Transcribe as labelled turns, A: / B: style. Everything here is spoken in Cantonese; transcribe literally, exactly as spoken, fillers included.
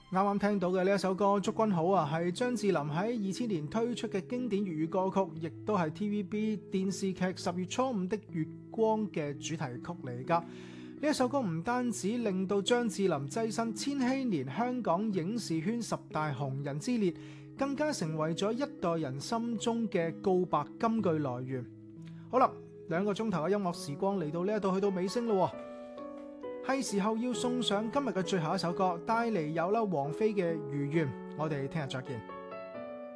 A: 啱啱聽到嘅呢一首歌《祝君好》啊，係張智霖喺二千年推出嘅經典粵語歌曲，亦都係 T V B 電視劇《十月初五的月光》嘅主題曲嚟噶。呢一首歌唔單止令到張智霖躋身千禧年香港影視圈十大紅人之列，更加成為咗一代人心中嘅告白金句來源。好啦，兩個鐘頭嘅音樂時光嚟到呢一度去到尾聲咯，係時候要送上今日嘅最後一首歌，帶嚟有啦王菲嘅《如願》，我哋聽日再見。